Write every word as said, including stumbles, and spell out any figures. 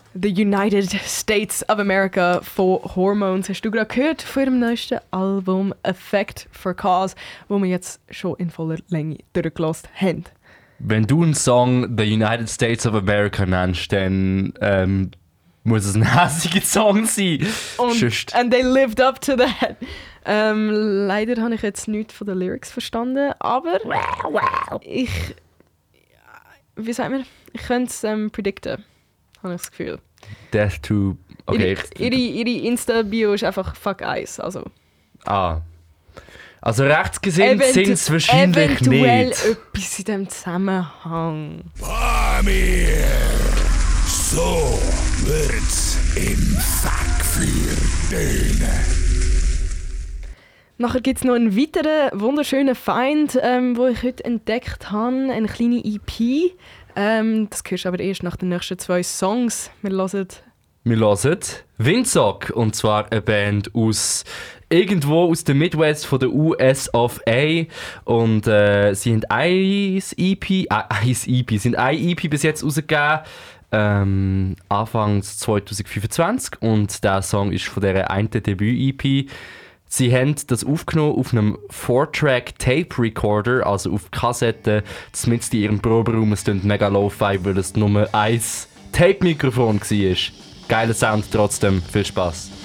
The United States of America von Hormones. Hast du gerade gehört von ihrem neuesten Album Effect for Cause, wo wir jetzt schon in voller Länge durchgelassen haben? Wenn du einen Song The United States of America nennst, dann ähm, muss es ein hässiger Song sein. Und Schüsst. and they lived up to that. Ähm, leider habe ich jetzt nichts von den Lyrics verstanden, aber ich, wie sagt man, ich könnte es ähm, predikten, habe ich das Gefühl. Death to... Okay. Ihre, ihre, ihre Insta-Bio ist einfach fuck Eis, also. Ah. Also rechts gesehen Eventu- sind es wahrscheinlich eventuell nicht. etwas in diesem Zusammenhang. Pamir, so wird's im Fackfeuer tönen. Nachher gibt es noch einen weiteren wunderschönen Find, ähm, den ich heute entdeckt habe, eine kleine E P. Ähm, das hörst du aber erst nach den nächsten zwei Songs. Wir hören Wir hören Windsock, und zwar eine Band aus irgendwo aus der Midwest von der U S of A. Und äh, sie haben ein E P, äh, ein E P, sind ein E P bis jetzt rausgegeben. Ähm, Anfangs zwanzig fünfundzwanzig, und der Song ist von dieser einen Debüt-E P. Sie haben das aufgenommen auf einem four-track Tape Recorder, also auf Kassette, zumindest in ihrem Proberaum. Es klingt mega lo-fi, weil es nur ein Tape-Mikrofon war. Geiler Sound trotzdem, viel Spaß.